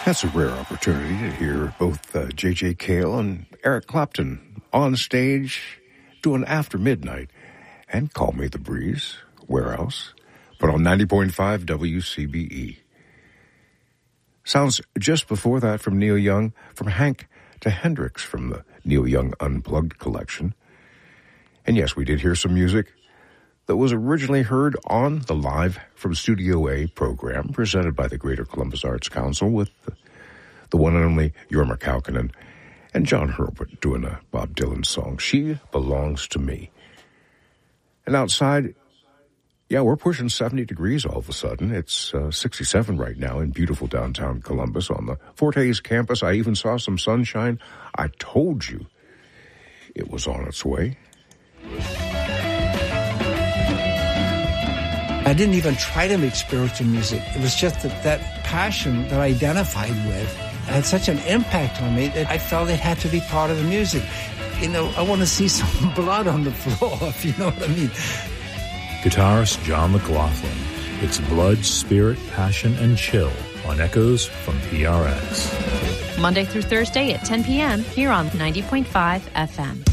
That's a rare opportunity to hear both J.J. Cale and Eric Clapton on stage doing After Midnight and Call Me the Breeze. Where else? But on 90.5 WCBE. Sounds just before that from Neil Young, from Hank to Hendrix from the Neil Young Unplugged collection. And yes, we did hear some music that was originally heard on the Live from Studio A program presented by the Greater Columbus Arts Council with the one and only Jorma Kaukonen and John Hurlbut doing a Bob Dylan song, She Belongs to Me. And outside, yeah, we're pushing 70 degrees all of a sudden. It's 67 right now in beautiful downtown Columbus on the Fort Hays campus. I even saw some sunshine. I told you it was on its way. I didn't even try to make spiritual music. It was just that passion that I identified with had such an impact on me that I felt it had to be part of the music. You know, I want to see some blood on the floor, if you know what I mean. Guitarist John McLaughlin. It's blood, spirit, passion, and chill on Echoes from PRX. Monday through Thursday at 10 p.m. here on 90.5 FM.